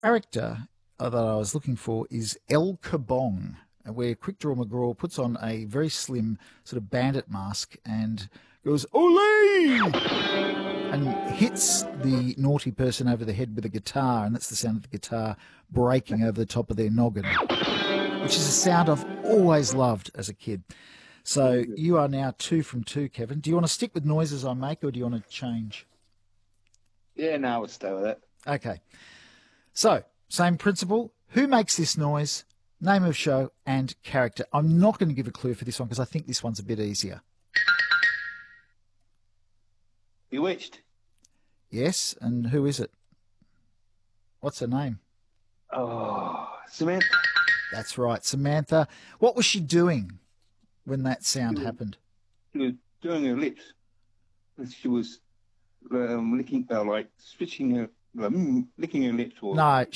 Character that I was looking for is El Kabong, where Quick Draw McGraw puts on a very slim sort of bandit mask and goes, Ole! And hits the naughty person over the head with a guitar, and that's the sound of the guitar breaking over the top of their noggin, which is a sound I've always loved as a kid. So you are now 2 from 2, Kevin. Do you want to stick with noises I make, or do you want to change? Yeah, no, we'll stay with it. Okay. So, same principle. Who makes this noise? Name of show and character. I'm not going to give a clue for this one because I think this one's a bit easier. Bewitched. Yes, and who is it? What's her name? Oh, Samantha. That's right, Samantha. What was she doing when that sound happened? She was doing her lips. She was licking, like switching her, licking her lips. Or No,